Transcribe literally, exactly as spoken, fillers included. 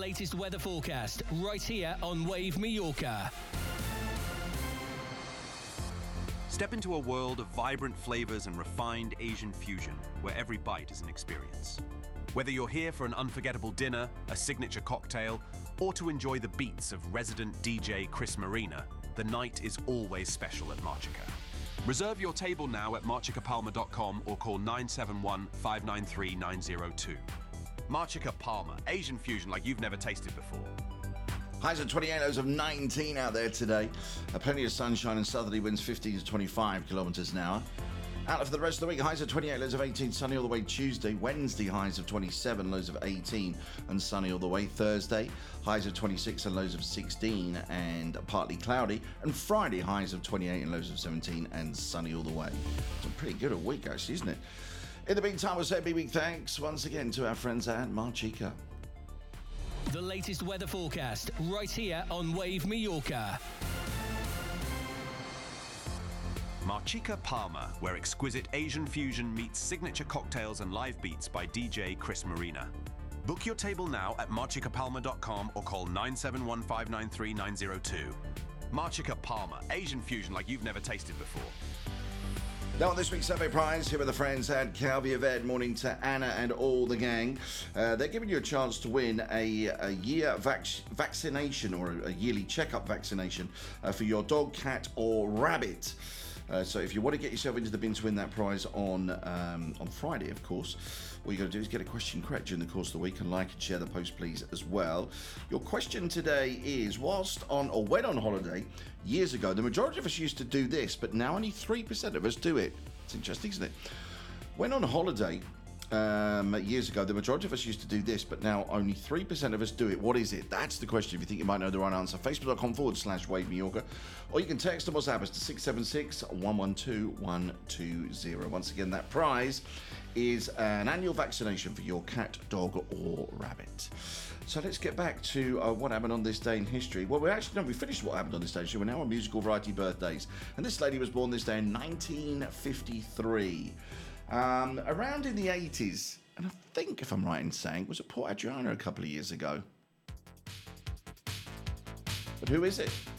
latest weather forecast right here on Wave Mallorca. Step into a world of vibrant flavors and refined Asian fusion, where every bite is an experience. Whether you're here for an unforgettable dinner, a signature cocktail, or to enjoy the beats of resident D J Chris Marina, the night is always special at Marchica. Reserve your table now at marchica palma dot com or call nine seven one, five nine three, nine zero two. Marchica Palma, Asian fusion like you've never tasted before. Highs of twenty-eight, lows of nineteen out there today. Uh, plenty of sunshine and southerly winds fifteen to twenty-five kilometres an hour. Out for the rest of the week, highs of twenty-eight, lows of eighteen, sunny all the way Tuesday. Wednesday, highs of twenty-seven, lows of eighteen, and sunny all the way. Thursday, highs of twenty-six and lows of sixteen, and partly cloudy. And Friday, highs of twenty-eight and lows of seventeen, and sunny all the way. It's a pretty good a week, actually, isn't it? In the meantime, we'll say a big, big thanks once again to our friends at Marchica. The latest weather forecast right here on Wave Mallorca. Marchica Palma, where exquisite Asian fusion meets signature cocktails and live beats by D J Chris Marina. Book your table now at marchica palma dot com or call nine seven one, five nine three, nine zero two. Marchica Palma, Asian fusion like you've never tasted before. Now on this week's survey prize, here are the friends at Calvi of Ed. Morning to Anna and all the gang. Uh, they're giving you a chance to win a, a year vac- vaccination or a yearly checkup vaccination uh, for your dog, cat or rabbit. Uh, so if you want to get yourself into the bin to win that prize on um, on Friday, of course, all you got to do is get a question correct during the course of the week and like and share the post, please, as well. Your question today is, whilst on or when on holiday years ago, the majority of us used to do this, but now only three percent of us do it. It's interesting, isn't it? When on holiday um, years ago, the majority of us used to do this, but now only three percent of us do it. What is it? That's the question. If you think you might know the right answer, facebook.com forward slash Wave Mallorca, or you can text or WhatsApp us to six seven six, one one two, one two zero. Once again, that prize is an annual vaccination for your cat, dog or rabbit. So let's get back to uh, what happened on this day in history. Well, we actually, no, we finished what happened on this day in history. We're now on musical variety birthdays. And this lady was born this day in nineteen fifty-three. Um, around in the eighties, and I think, if I'm right in saying, was at Port Adriana a couple of years ago. But who is it?